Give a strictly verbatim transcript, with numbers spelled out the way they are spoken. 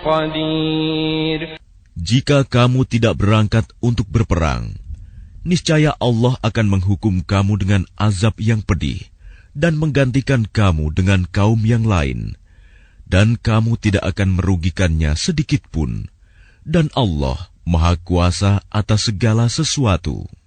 قدير. Jika kamu tidak berangkat untuk berperang, niscaya Allah akan menghukum kamu dengan azab yang pedih dan menggantikan kamu dengan kaum yang lain, dan kamu tidak akan merugikannya sedikit pun. Dan Allah Maha Kuasa atas segala sesuatu.